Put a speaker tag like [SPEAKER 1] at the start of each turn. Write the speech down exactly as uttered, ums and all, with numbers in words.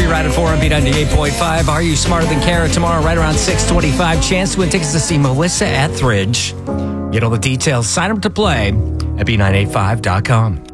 [SPEAKER 1] Free Ride at four on B ninety-eight point five. Are You Smarter Than Kara? Tomorrow, right around six twenty-five. Chance to win tickets to see Melissa Etheridge. Get all the details. Sign up to play at B nine eight five dot com.